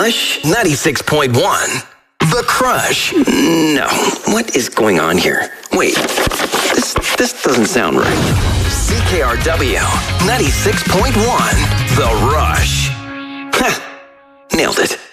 Rush 96.1. The Crush. No, what is going on here? Wait, this doesn't sound right. CKRW 96.1. The Rush. Nailed it.